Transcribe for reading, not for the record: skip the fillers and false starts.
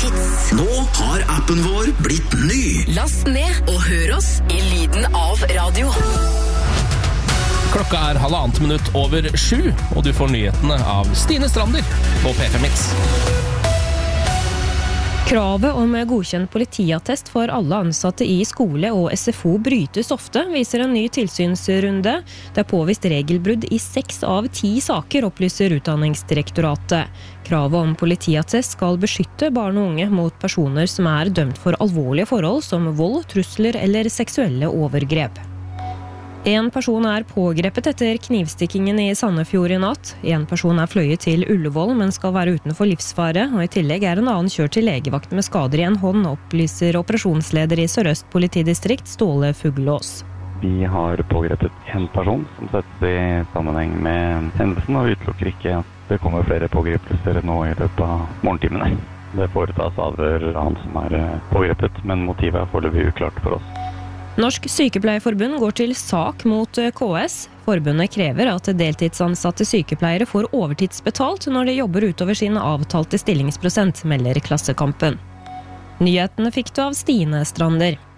Hits. Nå har appen vår blitt ny. Last ned og hør oss i lyden av radio. Klokka 1,5 minutt over 7, og du får nyhetene av Stine Strander på P5 Hits. Kravet om godkjent politiattest for alle ansatte i skole og SFO brytes ofte, viser en ny tilsynsrunde. Det påvist regelbrudd i 6 av 10 saker, opplyser Utdanningsdirektoratet. Kravet om politiattest skal beskytte barn og unge mot personer som er dømt for alvorlige forhold som vold, trusler eller seksuelle overgrep. En person er pågrepet etter knivstikkingen i Sandefjord i natt. En person er fløyet til Ullevål, men skal være utenfor livsfare, og i tillegg er en annen kjørt til legevakt med skader i en hånd, opplyser operasjonsleder i Sør-Øst politidistrikt, Ståle Fuglås. Vi har pågrepet en person som settes i sammenheng med hendelsen, og utelukker ikke at det kommer flere pågripelser nå i løpet av morgentimene. Det foretas avhør av han som er pågrepet, men motivet er foreløpig uklart for oss. Norsk Sykepleierforbund går til sak mot KS. Forbundet krever at deltidsansatte sykepleiere får overtidsbetalt når de jobber utover sin avtalte stillingsprosent, melder Klassekampen. Nyhetene fikk du av Stine Strander.